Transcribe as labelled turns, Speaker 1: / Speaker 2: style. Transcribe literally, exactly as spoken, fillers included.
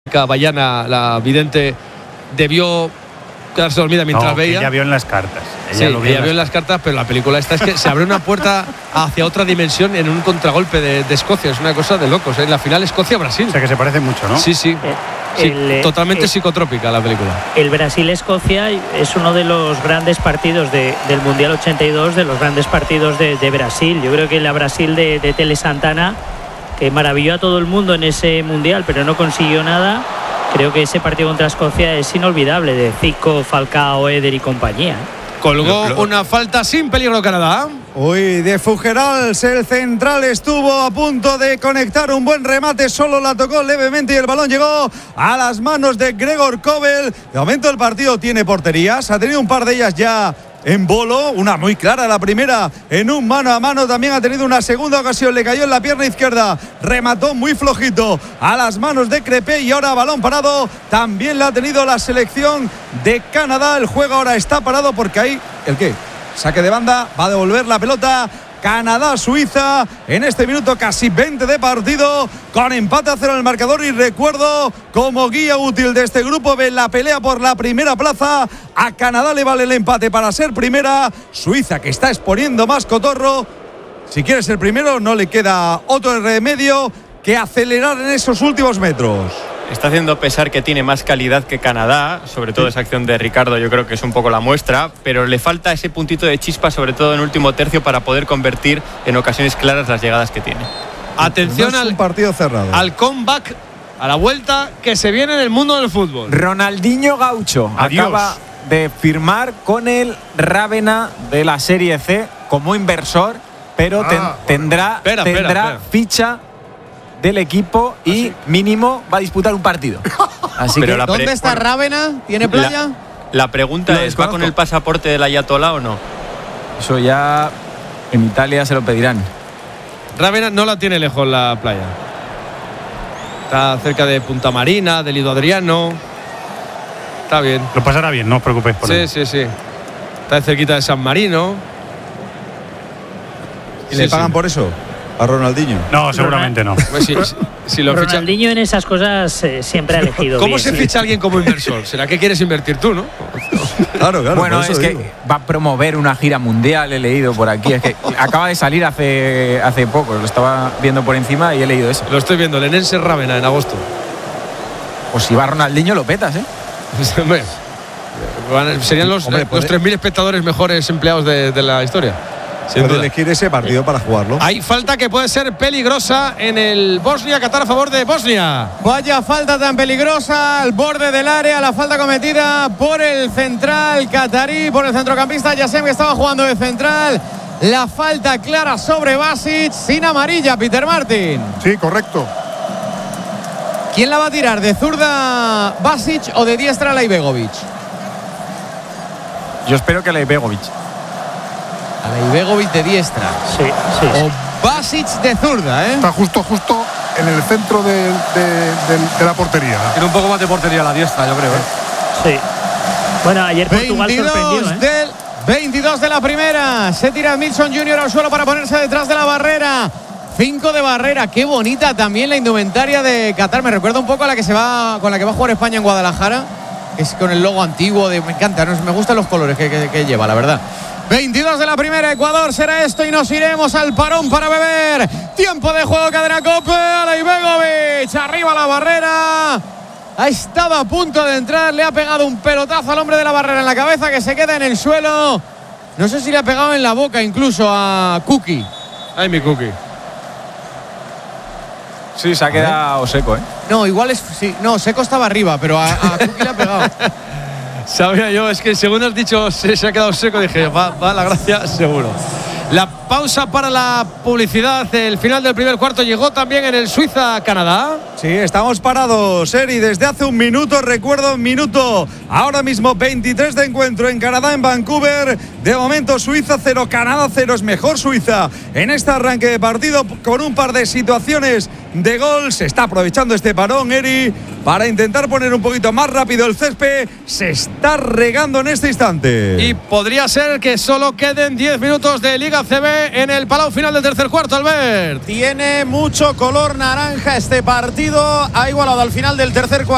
Speaker 1: Bayana, la vidente, debió quedarse dormida mientras
Speaker 2: no,
Speaker 1: veía.
Speaker 2: Ella vio en las cartas. Ella,
Speaker 1: sí,
Speaker 2: lo vio,
Speaker 1: ella
Speaker 2: en
Speaker 1: vio en las cartas, pero la película esta es que se abre una puerta hacia otra dimensión en un contragolpe de, de Escocia. Es una cosa de locos. En la final Escocia-Brasil.
Speaker 2: O sea que se parece mucho, ¿no?
Speaker 1: Sí, sí.
Speaker 3: Eh,
Speaker 1: sí
Speaker 3: el,
Speaker 1: totalmente
Speaker 3: eh,
Speaker 1: psicotrópica la película.
Speaker 3: El Brasil-Escocia es uno de los grandes partidos de, del Mundial ochenta y dos, de los grandes partidos de, de Brasil. Yo creo que la Brasil de, de Tele Santana, que maravilló a todo el mundo en ese Mundial, pero no consiguió nada. Creo que ese partido contra Escocia es inolvidable, de Zico, Falcao, Eder y compañía.
Speaker 1: Colgó una falta sin peligro Canadá.
Speaker 4: Uy, de Fugerals, el central estuvo a punto de conectar un buen remate, solo la tocó levemente y el balón llegó a las manos de Gregor Kobel. De momento el partido tiene porterías, ha tenido un par de ellas ya en bolo, una muy clara, la primera en un mano a mano, también ha tenido una segunda ocasión, le cayó en la pierna izquierda, remató muy flojito a las manos de Crepé y ahora balón parado, también la ha tenido la selección de Canadá. El juego ahora está parado porque hay, ¿el qué? Saque de banda, va a devolver la pelota Canadá-Suiza en este minuto casi veinte de partido, con empate a cero en el marcador. Y recuerdo, como guía útil de este grupo, ve la pelea por la primera plaza. A Canadá le vale el empate para ser primera. Suiza, que está exponiendo más cotorro, si quiere ser primero no le queda otro remedio que acelerar en esos últimos metros.
Speaker 5: Está haciendo pesar que tiene más calidad que Canadá, sobre todo esa acción de Ricardo yo creo que es un poco la muestra, pero le falta ese puntito de chispa, sobre todo en último tercio, para poder convertir en ocasiones claras las llegadas que tiene.
Speaker 1: Atención
Speaker 4: no es
Speaker 1: al
Speaker 4: un partido cerrado,
Speaker 1: al comeback, a la vuelta que se viene en el mundo del fútbol.
Speaker 6: Ronaldinho Gaucho
Speaker 2: Adiós.
Speaker 6: acaba de firmar con el Ravenna de la Serie C como inversor, pero ten,
Speaker 2: Ah,
Speaker 6: tendrá,
Speaker 1: espera,
Speaker 6: tendrá
Speaker 1: espera, espera.
Speaker 6: ficha del equipo y
Speaker 2: ¿Ah, sí?
Speaker 6: mínimo va a disputar un partido. Así
Speaker 5: Pero
Speaker 6: que
Speaker 5: la pre-
Speaker 7: ¿Dónde está
Speaker 5: bueno,
Speaker 7: Rávena? ¿Tiene playa?
Speaker 5: La, la pregunta
Speaker 6: Lo
Speaker 5: es, ¿va
Speaker 6: desconozco.
Speaker 5: con el pasaporte del Ayatolá o no?
Speaker 6: eso ya en Italia se lo pedirán.
Speaker 1: Rávena no la tiene lejos la playa. Está cerca de Punta Marina, del Lido Adriano. Está bien.
Speaker 2: Lo pasará bien, no os preocupéis por
Speaker 1: Sí,
Speaker 2: él.
Speaker 1: sí, sí. Está cerquita de San Marino.
Speaker 4: ¿Y
Speaker 1: Sí,
Speaker 4: le pagan
Speaker 1: sí.
Speaker 4: por eso a Ronaldinho?
Speaker 2: No, seguramente no.
Speaker 1: Pues si, si- si lo ficha.
Speaker 3: Ronaldinho en esas cosas eh, siempre ha elegido
Speaker 1: ¿Cómo
Speaker 3: bien.
Speaker 1: se ficha a alguien como inversor? ¿Será que quieres invertir tú, no?
Speaker 4: Claro, claro.
Speaker 6: Bueno,
Speaker 4: por eso
Speaker 6: es
Speaker 4: digo.
Speaker 6: que va a promover una gira mundial, he leído por aquí. Es que acaba de salir hace, hace poco, lo estaba viendo por encima y he leído eso.
Speaker 1: Lo estoy viendo, el Enense Rávena en agosto.
Speaker 6: Pues si va Ronaldinho lo petas, ¿eh?
Speaker 1: Hombre, van- serían los,
Speaker 4: Hombre,
Speaker 1: eh,
Speaker 4: puede-
Speaker 1: los tres mil espectadores mejores empleados de, de la historia. Sin
Speaker 4: Puede
Speaker 1: duda.
Speaker 4: elegir ese partido para jugarlo.
Speaker 1: Hay falta que puede ser peligrosa en el Bosnia-Qatar a favor de Bosnia.
Speaker 7: Vaya falta tan peligrosa al borde del área, la falta cometida por el central catarí, por el centrocampista Yassem, que estaba jugando de central. La falta clara sobre Basic, sin amarilla, Peter Martin.
Speaker 8: Sí, correcto.
Speaker 7: ¿Quién la va a tirar? ¿De zurda Basic o de diestra Laibegovic?
Speaker 6: Yo espero que le Begovic.
Speaker 7: A Laibegovic de diestra.
Speaker 3: Sí, sí.
Speaker 7: O Basic de zurda, ¿eh?
Speaker 8: Está justo, justo en el centro de, de- de- de la portería.
Speaker 1: Tiene un poco más de portería a la diestra, yo creo. ¿eh?
Speaker 3: Sí. Bueno, ayer Portugal sorprendió,
Speaker 7: veintidós
Speaker 3: ¿eh?
Speaker 7: del veintidós de la primera. Se tira Milson junior al suelo para ponerse detrás de la barrera. Cinco de barrera. Qué bonita también la indumentaria de Qatar. Me recuerda un poco a la que se va con la que va a jugar España en Guadalajara. Que es con el logo antiguo. De, me encanta, ¿no? Me gustan los colores que, que- que lleva, la verdad. veintidós de la primera, Ecuador será esto y nos iremos al parón para beber. Tiempo de juego, cadena Cope. Alaibegovic, arriba la barrera. Ha estado a punto de entrar, le ha pegado un pelotazo al hombre de la barrera en la cabeza, que se queda en el suelo. No sé si le ha pegado en la boca incluso a Cookie.
Speaker 1: Ay, mi cookie.
Speaker 6: Sí, se ha quedado seco, ¿eh?
Speaker 7: No, igual es. Sí, no, Seco estaba arriba, pero a, a Cookie le ha pegado.
Speaker 1: Sabía yo, es que según has dicho se, se ha quedado seco, dije, va, va la gracia seguro. La pausa para la publicidad, el final del primer cuarto llegó también en el Suiza-Canadá.
Speaker 4: Sí, estamos parados, Eri, desde hace un minuto, recuerdo un minuto. Ahora mismo veintitrés de encuentro en Canadá, en Vancouver. De momento Suiza cero, Canadá cero, es mejor Suiza en este arranque de partido con un par de situaciones de gol. Se está aprovechando este parón, Eri, para intentar poner un poquito más rápido el césped. Se está regando en este instante.
Speaker 1: Y podría ser que solo queden diez minutos de Liga C B en el Palau final del tercer cuarto, Albert.
Speaker 7: Tiene mucho color naranja este partido. Ha igualado al final del tercer cuarto.